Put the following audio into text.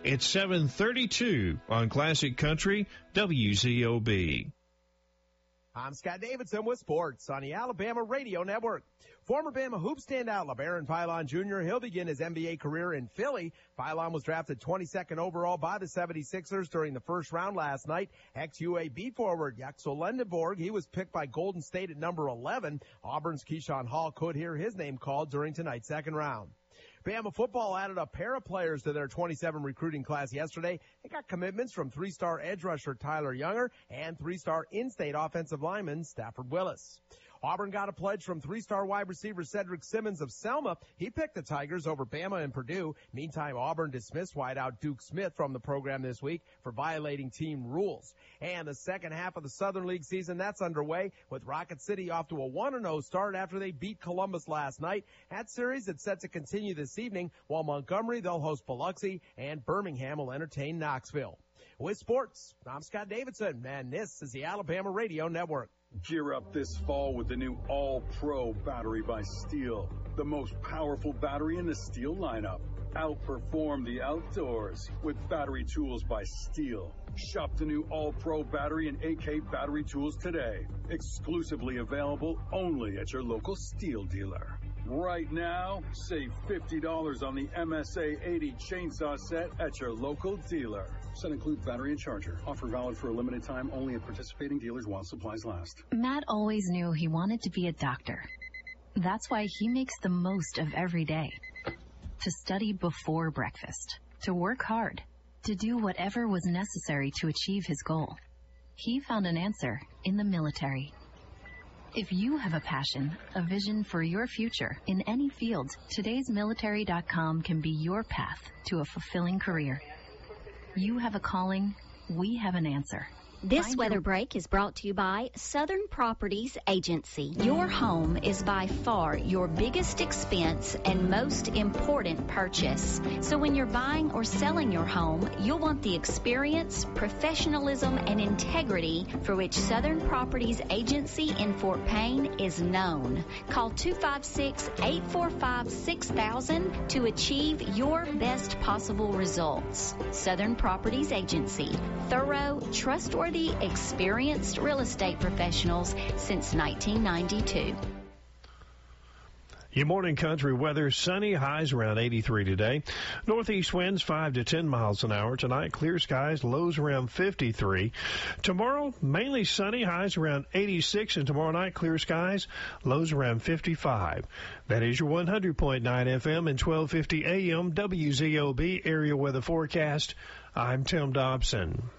It's 7:32 on Classic Country WZOB. I'm Scott Davidson with sports on the Alabama Radio Network. Former Bama hoop standout LeBaron Philon Jr. He'll begin his NBA career in Philly. Philon was drafted 22nd overall by the 76ers during the first round last night. Ex-UAB forward Yaxel Lendenborg, he was picked by Golden State at number 11. Auburn's Keyshawn Hall could hear his name called during tonight's second round. Bama football added a pair of players to their 27 recruiting class yesterday. They got commitments from 3-star edge rusher Tyler Younger and 3-star in-state offensive lineman Stafford Willis. Auburn got a pledge from 3-star wide receiver Cedric Simmons of Selma. He picked the Tigers over Bama and Purdue. Meantime, Auburn dismissed wideout Duke Smith from the program this week for violating team rules. And the second half of the Southern League season, that's underway, with Rocket City off to a 1-0 start after they beat Columbus last night. That series is set to continue this evening, while Montgomery, they'll host Biloxi, and Birmingham will entertain Knoxville. With sports, I'm Scott Davidson, and this is the Alabama Radio Network. Gear up this fall with the new All-Pro battery by Steel, the most powerful battery in the Steel lineup. Outperform the outdoors with battery tools by Steel. Shop the new All-Pro battery and AK battery tools today. Exclusively available only at your local Steel dealer. Right now, save $50 on the MSA 80 chainsaw set at your local dealer. Set includes battery and charger. Offer valid for a limited time only at participating dealers while supplies last. Matt always knew he wanted to be a doctor. That's why he makes the most of every day. To study before breakfast. To work hard. To do whatever was necessary to achieve his goal. He found an answer in the military. If you have a passion, a vision for your future in any field, todaysmilitary.com can be your path to a fulfilling career. You have a calling, we have an answer. This weather break is brought to you by Southern Properties Agency. Your home is by far your biggest expense and most important purchase. So when you're buying or selling your home, you'll want the experience, professionalism, and integrity for which Southern Properties Agency in Fort Payne is known. Call 256-845-6000 to achieve your best possible results. Southern Properties Agency. Thorough, trustworthy, experienced real estate professionals since 1992. Your morning country weather, sunny, highs around 83 today. Northeast winds 5 to 10 miles an hour. Tonight, clear skies, lows around 53. Tomorrow, mainly sunny, highs around 86. And tomorrow night, clear skies, lows around 55. That is your 100.9 FM and 1250 AM WZOB area weather forecast. I'm Tim Dobson.